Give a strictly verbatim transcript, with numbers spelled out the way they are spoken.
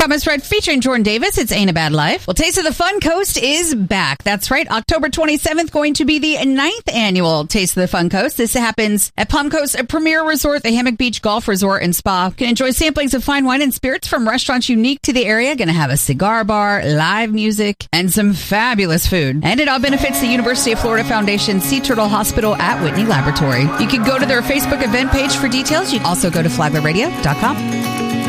Thomas Red featuring Jordan Davis. It's Ain't a Bad Life. Well, Taste of the Fun Coast is back. That's right. October twenty-seventh, going to be the ninth annual Taste of the Fun Coast. This happens at Palm Coast Premier Resort, the Hammock Beach Golf Resort and Spa. You can enjoy samplings of fine wine and spirits from restaurants unique to the area. Going to have a cigar bar, live music, and some fabulous food. And it all benefits the University of Florida Foundation Sea Turtle Hospital at Whitney Laboratory. You can go to their Facebook event page for details. You can also go to flagler radio dot com.